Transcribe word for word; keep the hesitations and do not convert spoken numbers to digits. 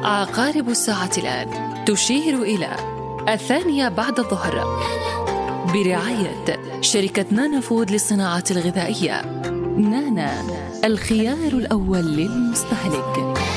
عقارب الساعة الآن تشير إلى الثانية بعد الظهر، برعاية شركة نانا فود للصناعات الغذائية. نانا، الخيار الأول للمستهلك.